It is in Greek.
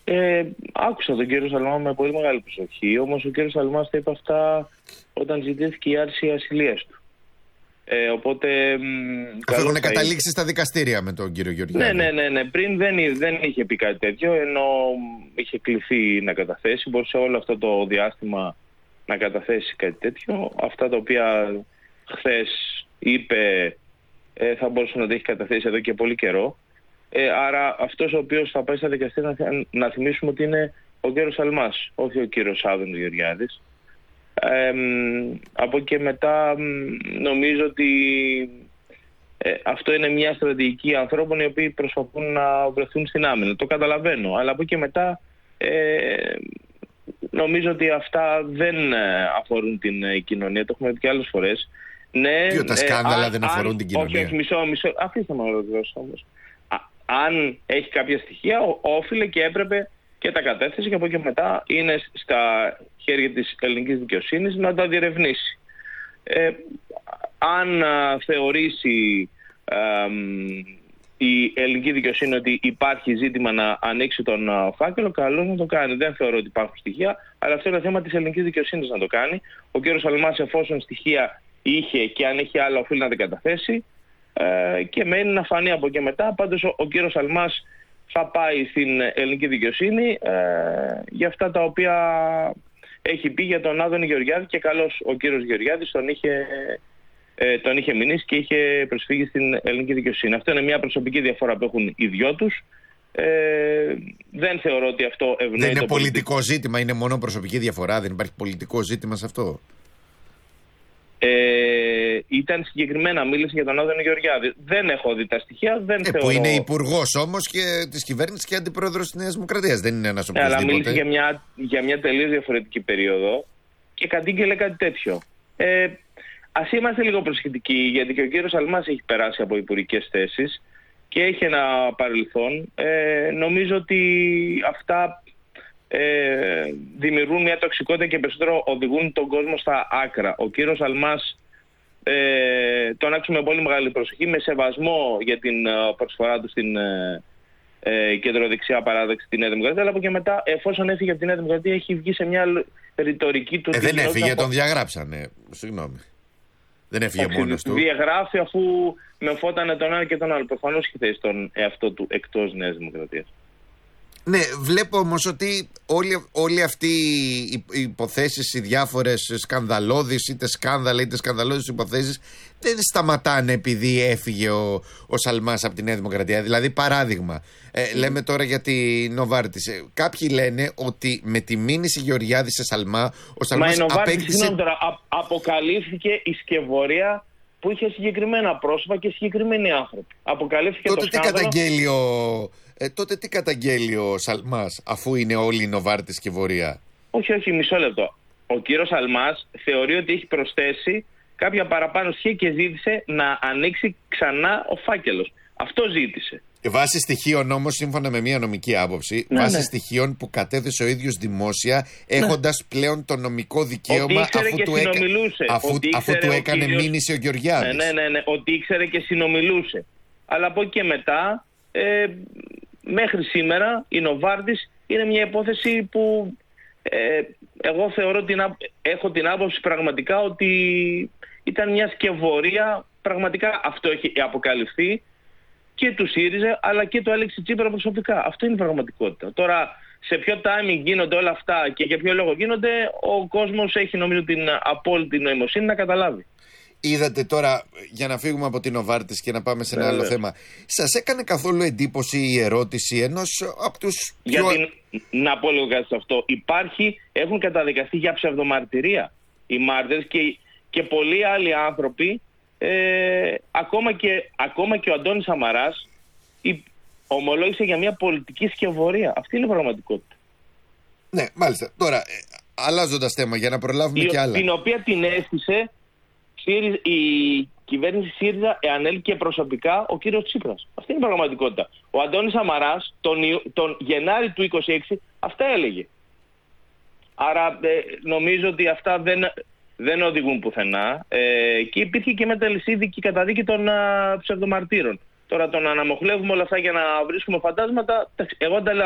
Άκουσα τον κύριο Σαλμά με πολύ μεγάλη προσοχή, όμως ο κύριος Σαλμάς τα είπε αυτά όταν ζητήθηκε η άρση ασυλίας του. Οπότε. Αφού έχουν καταλήξει στα δικαστήρια με τον κύριο Γεωργιάδη. Ναι. Πριν δεν είχε πει κάτι τέτοιο, ενώ είχε κληθεί να καταθέσει. Μπορούσε όλο αυτό το διάστημα να καταθέσει κάτι τέτοιο. Αυτά τα οποία χθες είπε θα μπορούσε να τα έχει καταθέσει εδώ και πολύ καιρό. Άρα αυτός ο οποίος θα πάει στα δικαστήρια, να θυμίσουμε ότι είναι ο κύριος Σαλμάς, όχι ο κύριος Άδωνης Γεωργιάδης. Από εκεί μετά νομίζω ότι αυτό είναι μια στρατηγική ανθρώπων οι οποίοι προσπαθούν να βρεθούν στην άμυνα. Το καταλαβαίνω, αλλά από εκεί μετά νομίζω ότι αυτά δεν αφορούν την κοινωνία. Το έχουμε πει και άλλες φορές. Ναι, ποιο τα σκάνδαλα δεν αφορούν την κοινωνία? Όχι, μισό. Αφήστε με να ολοκληρώσω όμως. Αν έχει κάποια στοιχεία, όφιλε και έπρεπε και τα κατέθεσε, και από εκεί μετά είναι στα χέρια της ελληνικής δικαιοσύνης να τα διερευνήσει. Αν θεωρήσει η ελληνική δικαιοσύνη ότι υπάρχει ζήτημα να ανοίξει τον φάκελο, καλό να το κάνει. Δεν θεωρώ ότι υπάρχουν στοιχεία, αλλά αυτό είναι θέμα της ελληνικής δικαιοσύνης να το κάνει. Ο κύριος Σαλμάς, εφόσον στοιχεία είχε και αν έχει άλλα, οφείλει να τα καταθέσει, και μένει να φανεί από εκεί μετά. Πάντως ο κύριος Σαλμάς θα πάει στην ελληνική δικαιοσύνη για αυτά τα οποία έχει πει για τον Άδωνη Γεωργιάδη, και καλώς ο κύριος Γεωργιάδης τον είχε μηνύσει και είχε προσφύγει στην ελληνική δικαιοσύνη. Αυτό είναι μια προσωπική διαφορά που έχουν οι δυο τους. Δεν θεωρώ ότι αυτό ευνοεί. Δεν είναι πολιτικό ζήτημα, είναι μόνο προσωπική διαφορά, δεν υπάρχει πολιτικό ζήτημα σε αυτό? Ήταν συγκεκριμένα, μίλησε για τον Άδωνη Γεωργιάδη. Δεν έχω δει τα στοιχεία, δεν θεωρώ. Που είναι υπουργός όμως και της κυβέρνησης και αντιπρόεδρος της Νέας Δημοκρατίας. Δεν είναι ένας οποιοσδήποτε. Αλλά μίλησε για μια τελείως διαφορετική περίοδο και κατήγγελε κάτι τέτοιο. Ας είμαστε λίγο προσεκτικοί, γιατί και ο κύριος Σαλμάς έχει περάσει από υπουργικές θέσεις και έχει ένα παρελθόν. Νομίζω ότι αυτά δημιουργούν μια τοξικότητα και περισσότερο οδηγούν τον κόσμο στα άκρα. Ο κύριος Σαλμάς τον άκουσα με πολύ μεγάλη προσοχή, με σεβασμό για την προσφορά του στην κεντροδεξιά παράδοξη τη Νέα Δημοκρατία, αλλά από και μετά, εφόσον έφυγε από τη Νέα Δημοκρατία, έχει βγει σε μια ρητορική του. Δεν έφυγε, τον διαγράψανε. Συγγνώμη. Δεν έφυγε μόνος του. Διαγράφει αφού μεμφότανε τον ένα και τον άλλο. Προφανώς έχει θέσει τον εαυτό του εκτός Νέας Δημοκρατίας. Ναι, βλέπω όμως ότι όλοι αυτοί οι υποθέσεις, οι διάφορες σκανδαλώδεις, είτε σκάνδαλα είτε σκανδαλώδεις υποθέσεις, δεν σταματάνε επειδή έφυγε ο Σαλμάς από τη Νέα Δημοκρατία. Δηλαδή, παράδειγμα, λέμε τώρα για τη Νοβάρτης. Κάποιοι λένε ότι με τη μήνυση Γεωργιάδη σε Σαλμά, ο Σαλμάς απέκτησε. Αποκαλύφθηκε η σκευωρία που είχε συγκεκριμένα πρόσωπα και συγκεκριμένοι άνθρωποι. Αποκαλύφθηκε τότε τότε τι καταγγέλει ο Σαλμάς, αφού είναι όλη η Νοβάρτης και Βορεία? Όχι, μισό λεπτό. Ο κύριος Σαλμάς θεωρεί ότι έχει προσθέσει κάποια παραπάνω στοιχεία και ζήτησε να ανοίξει ξανά ο φάκελος. Αυτό ζήτησε. Βάσει στοιχείων όμως, σύμφωνα με μια νομική άποψη, βάσει στοιχείων που κατέθεσε ο ίδιος δημόσια, έχοντας πλέον το νομικό δικαίωμα αφού του έκανε μήνυση ο Γεωργιάδης. Ναι, ότι ήξερε και συνομιλούσε. Αλλά από εκεί και μετά, μέχρι σήμερα, η Νοβάρτης είναι μια υπόθεση που εγώ θεωρώ έχω την άποψη πραγματικά ότι ήταν μια σκευωρία. Πραγματικά αυτό έχει αποκαλυφθεί και του ΣΥΡΙΖΑ αλλά και του Αλέξη Τσίπρα προσωπικά. Αυτό είναι η πραγματικότητα. Τώρα, σε ποιο timing γίνονται όλα αυτά και για ποιο λόγο γίνονται, ο κόσμος έχει νομίζω την απόλυτη νοημοσύνη να καταλάβει. Είδατε τώρα, για να φύγουμε από την Νοβάρτης και να πάμε σε ένα άλλο θέμα, σας έκανε καθόλου εντύπωση η ερώτηση ενός από τους πιο... Να πω λίγο κάτι σε αυτό. Έχουν καταδικαστεί για ψευδομαρτυρία οι μάρτυρες και πολλοί άλλοι άνθρωποι, ακόμα και ο Αντώνης Σαμαράς ομολόγησε για μια πολιτική σκευωρία. Αυτή είναι η πραγματικότητα. Ναι, μάλιστα. Τώρα, αλλάζοντας θέμα για να προλάβουμε και άλλα. Την οποία την αίσθησε η κυβέρνηση ΣΥΡΙΖΑ, ανέλκυε προσωπικά ο κύριος Τσίπρας. Αυτή είναι η πραγματικότητα. Ο Αντώνης Σαμαράς τον Γενάρη του 2026 αυτά έλεγε. Άρα νομίζω ότι αυτά δεν οδηγούν πουθενά και υπήρχε και μεταλλισίδικη καταδίκη των ψευδομαρτύρων. Τώρα το να αναμοχλεύουμε όλα αυτά για να βρίσκουμε φαντάσματα, εγώ τα λέω